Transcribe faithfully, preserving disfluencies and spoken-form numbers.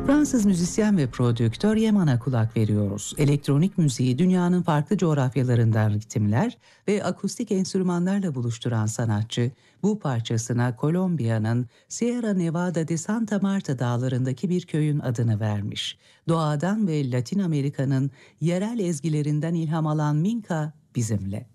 Fransız müzisyen ve prodüktör Yaman'a kulak veriyoruz. Elektronik müziği dünyanın farklı coğrafyalarından ritimler ve akustik enstrümanlarla buluşturan sanatçı, bu parçasına Kolombiya'nın Sierra Nevada de Santa Marta dağlarındaki bir köyün adını vermiş. Doğadan ve Latin Amerika'nın yerel ezgilerinden ilham alan Minka bizimle.